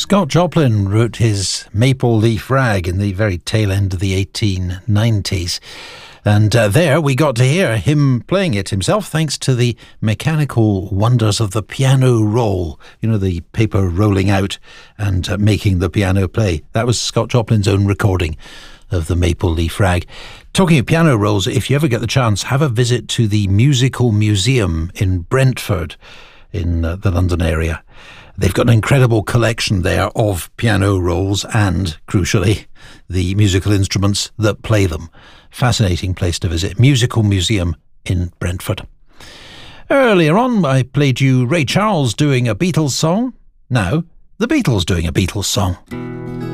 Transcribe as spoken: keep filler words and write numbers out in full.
Scott Joplin wrote his Maple Leaf Rag in the very tail end of the eighteen nineties. And uh, there we got to hear him playing it himself, thanks to the mechanical wonders of the piano roll. You know, the paper rolling out and uh, making the piano play. That was Scott Joplin's own recording of the Maple Leaf Rag. Talking of piano rolls, if you ever get the chance, have a visit to the Musical Museum in Brentford, in uh, the London area. They've got an incredible collection there of piano rolls and, crucially, the musical instruments that play them. Fascinating place to visit. Musical Museum in Brentford. Earlier on, I played you Ray Charles doing a Beatles song. Now, the Beatles doing a Beatles song.